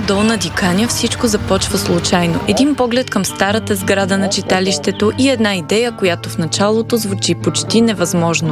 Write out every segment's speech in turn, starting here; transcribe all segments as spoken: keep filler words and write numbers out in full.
Долна Диканя всичко започва случайно. Един поглед към старата сграда на читалището и една идея, която в началото звучи почти невъзможно.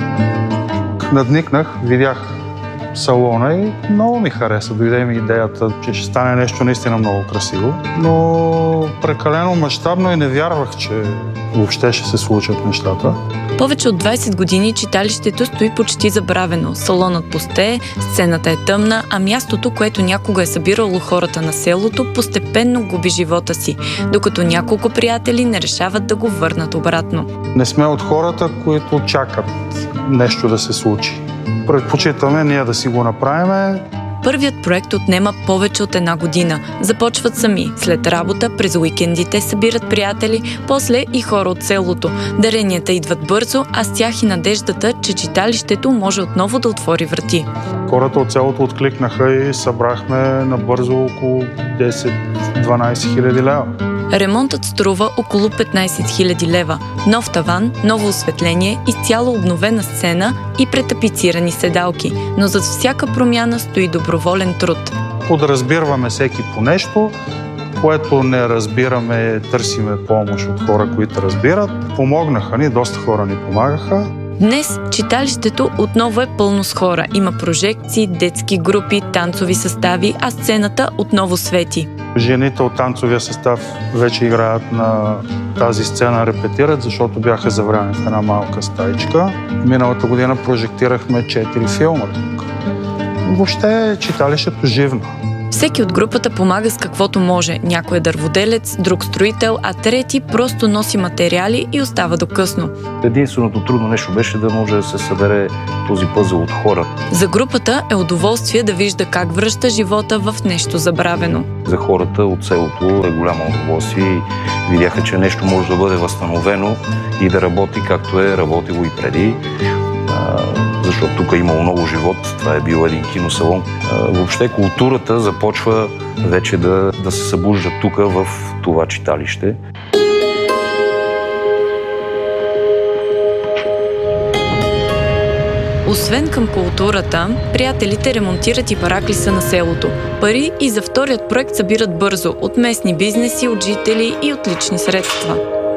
Надникнах, видях салона и много ми хареса. Дойде ми идеята, че ще стане нещо наистина много красиво, но прекалено мащабно и не вярвах, че въобще ще се случат нещата. Повече от двайсет години читалището стои почти забравено. Салонът пустее, сцената е тъмна, а мястото, което някога е събирало хората на селото, постепенно губи живота си, докато няколко приятели не решават да го върнат обратно. Не сме от хората, които чакат нещо да се случи. Предпочитаме ние да си го направим. Първият проект отнема повече от една година. Започват сами. След работа, през уикендите събират приятели, после и хора от селото. Даренията идват бързо, а с тях и надеждата, че читалището може отново да отвори врати. Хората от селото откликнаха и събрахме набързо около десет-дванайсет хиляди лева. Ремонтът струва около петнайсет хиляди лева. Нов таван, ново осветление, изцяло обновена сцена и претапицирани седалки. Но зад всяка промяна стои доброволен труд. Подразбирваме всеки по нещо, което не разбираме, търсиме помощ от хора, които разбират. Помогнаха ни, доста хора ни помагаха. Днес читалището отново е пълно с хора. Има прожекции, детски групи, танцови състави, а сцената отново свети. Жените от танцовия състав вече играят на тази сцена, репетират, защото бяха завряни в една малка стаичка. Миналата година прожектирахме четири филма тук. Въобще читалището живно. Всеки от групата помага с каквото може. Някой е дърводелец, друг строител, а трети просто носи материали и остава до късно. Единственото трудно нещо беше да може да се събере този пъзел от хора. За групата е удоволствие да вижда как връща живота в нещо забравено. За хората от селото е голямо удоволствие и видяха, че нещо може да бъде възстановено и да работи както е работило и преди. Защото тук е имало много живот, това е бил един киносалон. Въобще културата започва вече да, да се събужда тук в това читалище. Освен към културата, приятелите ремонтират и параклиса на селото. Пари и за вторият проект събират бързо от местни бизнеси, от жители и от лични средства.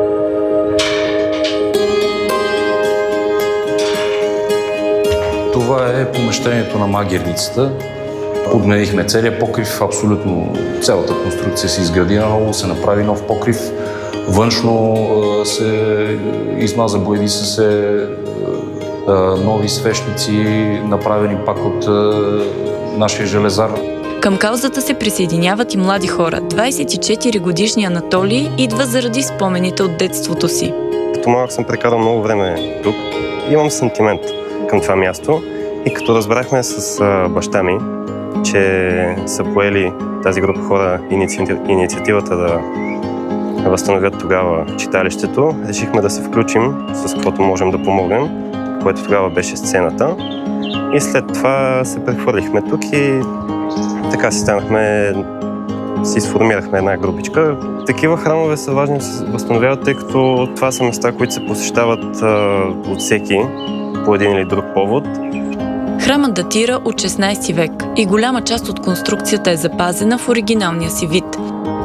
Това е помещението на магерницата. Подменихме целият покрив, абсолютно цялата конструкция се изгради наново, се направи нов покрив. Външно се измаза, бояди са се нови свещници, направени пак от нашия железар. Към каузата се присъединяват и млади хора. двайсет и четири годишни Анатолий идва заради спомените от детството си. Като малък съм прекарал много време тук. Имам сантимент към това място и като разбрахме с а, баща ми, че са поели тази група хора инициативата да възстановят тогава читалището, решихме да се включим с каквото можем да помогнем, което тогава беше сцената. И след това се прехвърлихме тук и така си станахме, си сформирахме една групичка. Такива храмове са важни да се възстановяват, тъй като това са места, които се посещават а, от всеки по един или друг повод. Храмът датира от шестнайсети век и голяма част от конструкцията е запазена в оригиналния си вид.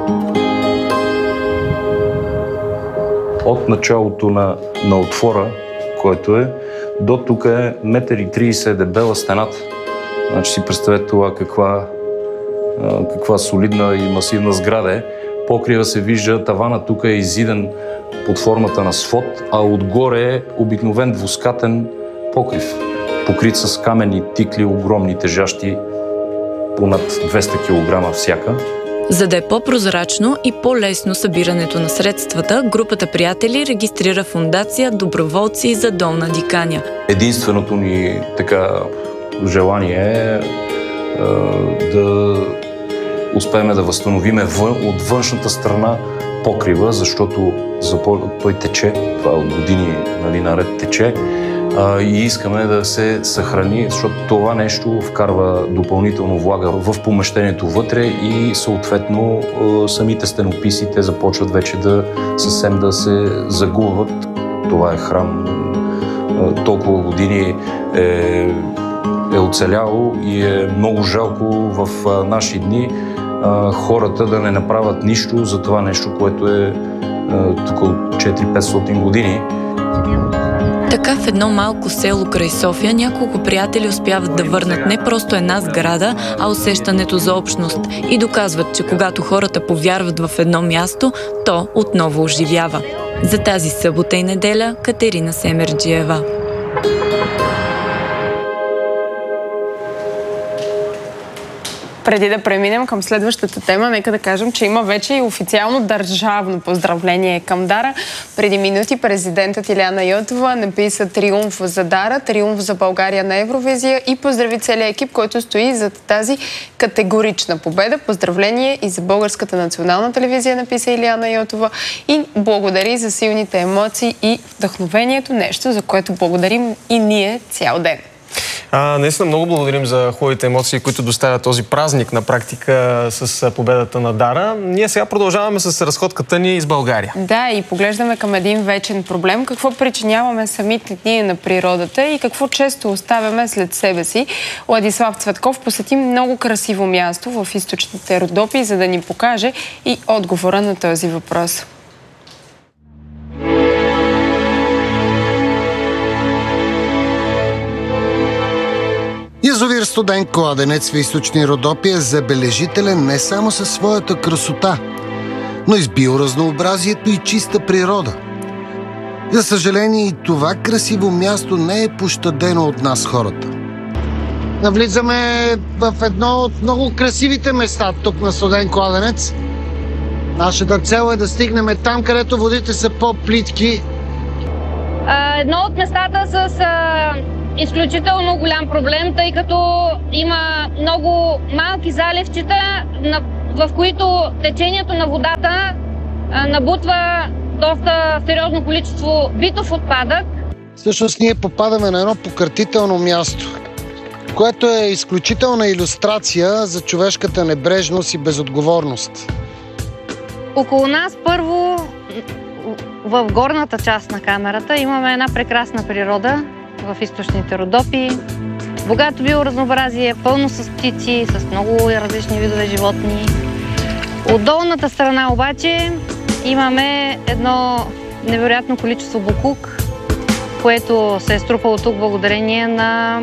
От началото на, на отвора, който е, до тук е метър и трийсет дебела стената. Значи си представете това каква, каква солидна и масивна сграда е. Покрива се вижда, тавана тук е изиден под формата на свод, а отгоре е обикновен двускатен покрив, покрит с каменни тикли, огромни, тежащи, понад двеста килограма всяка. За да е по-прозрачно и по-лесно събирането на средствата, групата приятели регистрира фондация Доброволци за Долна Диканя. Единственото ни така желание е, е да успеем да възстановим от външната страна покрива, защото той тече, това от години, нали, наред тече, и искаме да се съхрани, защото това нещо вкарва допълнително влага в помещението вътре и съответно самите стенописи те започват вече да съвсем да се загубват. Това е храм, толкова години е, е оцеляло и е много жалко в наши дни а, хората да не направят нищо за това нещо, което е а, тук от четири-петстотин години. Така в едно малко село край София няколко приятели успяват да върнат не просто една сграда, а усещането за общност и доказват, че когато хората повярват в едно място, то отново оживява. За тази събота и неделя Катерина Семерджиева. Преди да преминем към следващата тема, нека да кажем, че има вече и официално държавно поздравление към Дара. Преди минути президентът Илияна Йотова написа триумф за Дара, триумф за България на Евровизия и поздрави целия екип, който стои зад тази категорична победа. Поздравление и за Българската национална телевизия, написа Илияна Йотова, и благодари за силните емоции и вдъхновението, нещо, за което благодарим и ние цял ден. А, наистина много благодарим за хубавите емоции, които доставя този празник на практика с победата на Дара. Ние сега продължаваме с разходката ни из България. Да, и поглеждаме към един вечен проблем. Какво причиняваме самите ние на природата и какво често оставяме след себе си. Владислав Цветков посети много красиво място в източните Родопи, за да ни покаже и отговора на този въпрос. Язовир Студен кладенец в източни Родопи е забележителен не само със своята красота, но и с биоразнообразието и чиста природа. За съжаление, и това красиво място не е пощадено от нас, хората. Навлизаме в едно от много красивите места тук на Студен кладенец. Нашата цел е да стигнем там, където водите са по-плитки. Едно от местата с а, изключително голям проблем, тъй като има много малки заливчета, в които течението на водата а, набутва доста сериозно количество битов отпадък. Всъщност ние попадаме на едно покъртително място, което е изключителна илюстрация за човешката небрежност и безотговорност. Около нас първо, в горната част на камерата, имаме една прекрасна природа в източните Родопи. Богато биоразнообразие, пълно с птици, с много различни видове животни. От долната страна обаче имаме едно невероятно количество боклук, което се е струпало тук благодарение на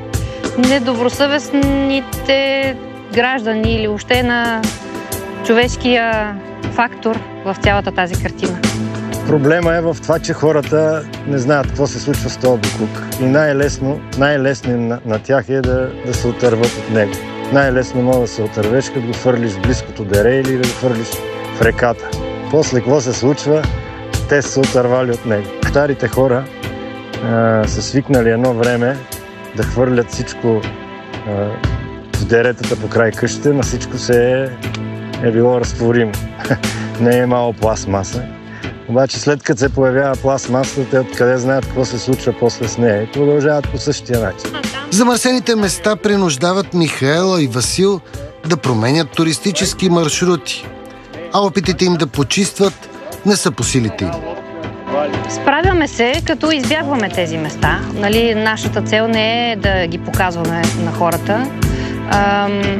недобросъвестните граждани или въобще на човешкия фактор в цялата тази картина. Проблема е в това, че хората не знаят какво се случва с този боклук. И най-лесно, най-лесно на, на тях е да, да се отърват от него. Най-лесно може да се отървеш, като го фърлиш в близкото дере или да го фърлиш в реката. После какво се случва? Те са се отървали от него. Старите хора а, са свикнали едно време да хвърлят всичко а, в деретата по край къщите, на всичко се е, е било разтворимо. Не е имало пластмаса. Обаче след като се появява пластмасата, те откъде знаят какво се случва после с нея и продължават по същия начин. Замърсените места принуждават Михаела и Васил да променят туристически маршрути, а опитите им да почистват не са по силите им. Справяме се, като избягваме тези места. Нали, нашата цел не е да ги показваме на хората. Ам...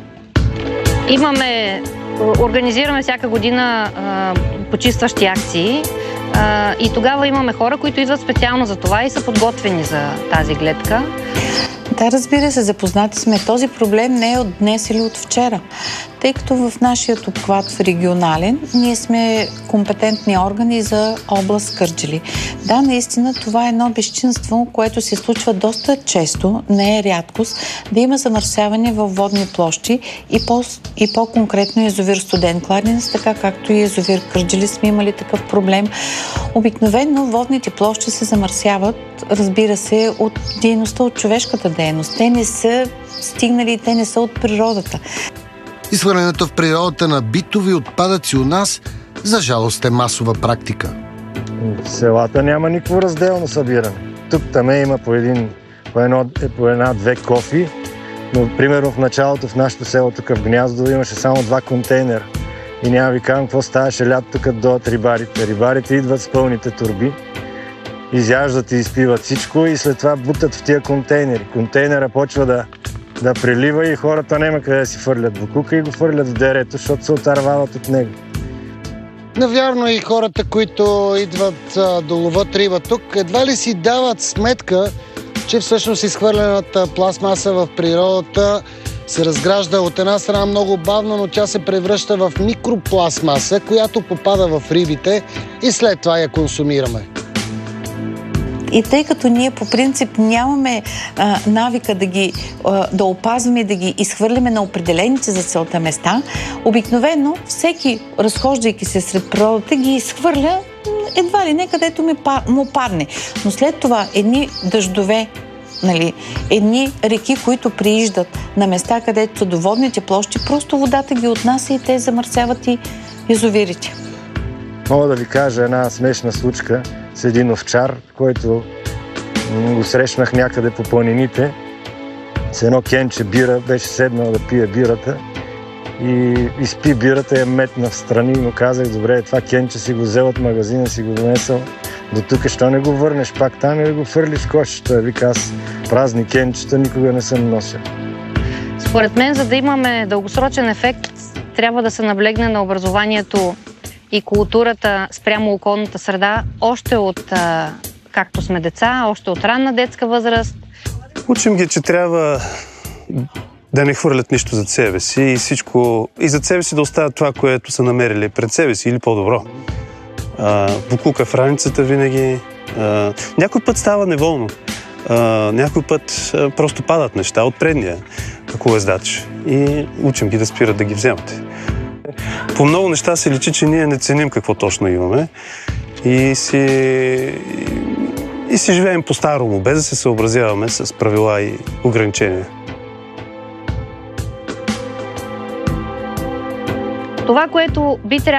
Имаме, организираме всяка година а, почистващи акции а, и тогава имаме хора, които идват специално за това и са подготвени за тази гледка. Да, разбира се, запознати сме. Този проблем не е от днес или от вчера, тъй като в нашия обхват в регионален ние сме компетентни органи за област Кърджали. Да, наистина това е едно безчинство, което се случва доста често, не е рядкост, да има замърсяване във водни площи и, по, и по-конкретно язовир Студен кладенец, така както и язовир Кърджали сме имали такъв проблем. Обикновено водните площи се замърсяват, разбира се, от дейността, от човешката дейност. Те не са стигнали, те не са от природата. Изхвърлянето в природата на битови отпадъци у нас, за жалост, е масова практика. В селата няма никакво разделно събиране. Тук там има по, един, по, едно, по една-две кофи, но примерно в началото в нашото село, тук в Гняздово, имаше само два контейнера. И няма ви казвам какво ставаше лято, тук дойдат рибарите. Рибарите идват с пълните турби, изяждат и изпиват всичко и след това бутат в тия контейнери. Контейнера почва да да прилива и хората няма къде да си фърлят букука и го фърлят в дерето, защото се отървават от него. Навярно и хората, които идват а, да ловат риба тук, едва ли си дават сметка, че всъщност изхвърлената пластмаса в природата се разгражда от една страна много бавно, но тя се превръща в микропластмаса, която попада в рибите и след това я консумираме. И тъй като ние по принцип нямаме а, навика да ги а, да опазваме и да ги изхвърляме на определените за целта места, обикновено всеки, разхождайки се сред природата, ги изхвърля едва ли не където му падне. Но след това едни дъждове, нали, едни реки, които прииждат на места, където са до водните площи, просто водата ги отнася и те замърсяват и язовирите. Мога да ви кажа една смешна случка с един овчар, който го срещнах някъде по планините. С едно кенче бира, беше седнал да пие бирата и изпи бирата и я метна в страни и му казах, добре, това кенче си го взел от магазина, си го донесъл до тук, що не го върнеш пак там и да го фърлиш в кошчето. Вика, аз празни кенчета никога не съм носил. Според мен, за да имаме дългосрочен ефект, трябва да се наблегне на образованието и културата спрямо околната среда, още от, а, както сме деца, още от ранна детска възраст. Учим ги, че трябва да не хвърлят нищо зад себе си и всичко, и зад себе си да оставят това, което са намерили пред себе си или по-добро. А, букука в раницата винаги. А, някой път става неволно. А, някой път а, просто падат неща от предния колездач и учим ги да спират да ги вземат. По много неща се личи, че ние не ценим какво точно имаме и си, и си живеем по-старому, без да се съобразяваме с правила и ограничения. Това, което би трябвало